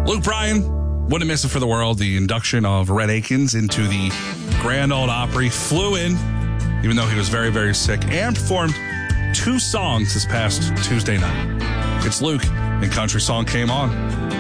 Luke Bryan, wouldn't miss it for the world. The induction of Rhett Akins into the Grand Ole Opry. Flew in, even though he was very, very sick, and performed 2 songs this past Tuesday night. It's Luke, and Country Song came on.